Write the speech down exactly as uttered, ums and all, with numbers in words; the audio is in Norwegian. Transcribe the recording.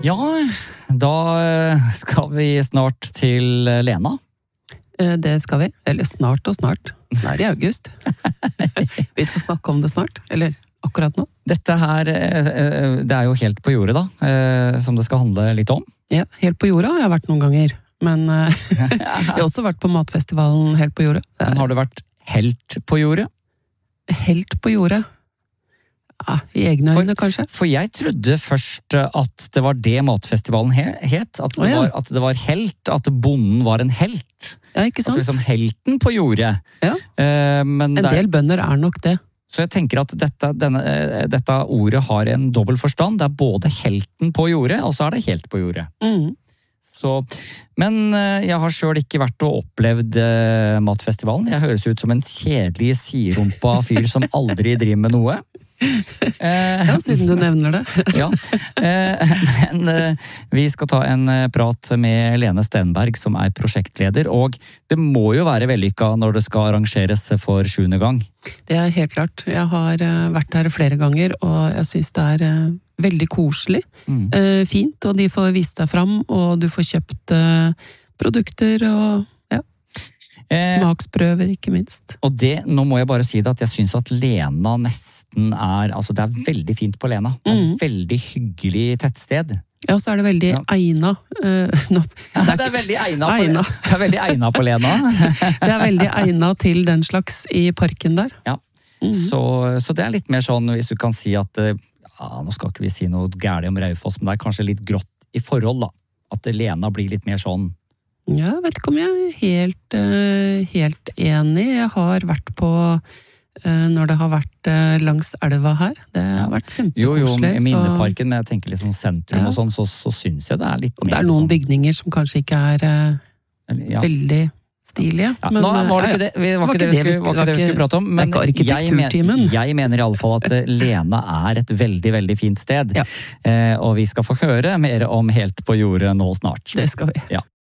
Ja, da skal vi snart til Lena. Det skal vi. Eller snart og snart. Det er i august. Vi skal snakke om det snart. Eller akkurat nå. Dette her, det er jo helt på jordet da, som det skal handle litt om. Ja, helt på jorda har jeg vært noen ganger. Men jeg har også vært på matfestivalen helt på jordet. Men har du vært helt på jordet? Helt på jordet? Ja, i egne øyne, for, kanskje. For jeg trodde først at det var det matfestivalen het. At det, oh, ja. var, at det var helt, at bonden var en helt. Ja, ikke sant? At liksom helten på jordet. Ja. Uh, men en del der, bønder er nok det. Så jeg tenker at dette, denne, dette ordet har en dobbelt forstand. Det er både helten på jordet, og så er det helt på jordet. Mm. Så, men jeg har selv ikke vært og opplevd uh, matfestivalen. Jeg høres ut som en kjedelig siderumpa fyr som aldri driver med noe. Ja, siden du nevner det. Ja, men vi skal ta en prat med Lene Stenberg som er prosjektleder, og det må jo være vellykket når det skal arrangeres for sjuende gang. Det er helt klart. Jeg har vært her flere ganger, og jeg synes det er veldig koselig, mm. fint, og de får vist deg fram, og du får kjøpt produkter og smaksprøver, ikke minst. Og det, nå må jeg bare si det, at jeg synes at Lena nesten er, altså det er veldig fint på Lena. Det er et mm. veldig hyggelig tettsted. Ja, så er det veldig ja. egna. Uh, no, ja, det, er det er veldig egna på, egna. Det er veldig egna på Lena. Det er veldig egna til den slags i parken der. Ja, mm. så, så det er litt mer sånn, hvis du kan si at, ja, nå skal ikke vi si noe gærlig om Raufoss, men det er kanskje litt grått i forhold da. At Lena blir litt mer sånn. Ja, jeg vet ikke om jeg er helt, uh, helt enig. Jeg har vært på, uh, når det har vært uh, langs elva her. Det har ja. vært kjempekoselig. Jo, jo, i Minneparken, så... men jeg tenker liksom sentrum ja. og sånn, så, så synes jeg det er litt og mer... Det er noen sånn... bygninger som kanskje ikke er uh, ja. veldig stilige. Ja, men, nå var det ikke det vi, var ikke det vi skulle, var ikke det vi skulle prate om, men jeg, men jeg mener i alle fall at Lena er et veldig, veldig fint sted. Ja. Uh, og vi skal få høre mer om Helt på jordet nå snart. Det skal vi. Ja.